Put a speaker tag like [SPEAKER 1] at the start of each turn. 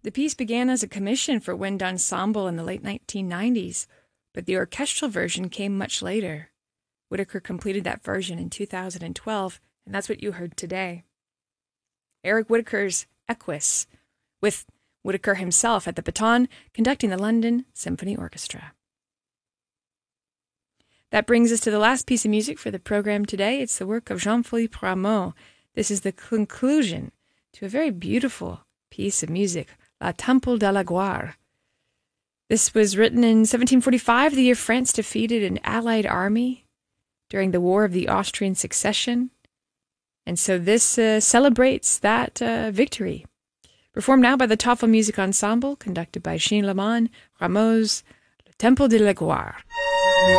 [SPEAKER 1] The piece began as a commission for wind ensemble in the late 1990s, but the orchestral version came much later. Whitaker completed that version in 2012, and that's what you heard today. Eric Whitaker's Equus, with Whitaker himself at the baton conducting the London Symphony Orchestra. That brings us to the last piece of music for the program today. It's the work of Jean-Philippe Rameau. This is the conclusion to a very beautiful piece of music, La Temple de la Gloire. This was written in 1745, the year France defeated an Allied army during the War of the Austrian Succession. And so this celebrates that victory. Performed now by the Toffel Music Ensemble, conducted by Gilles Lemoine, Rameau's Le Temple de la Gloire.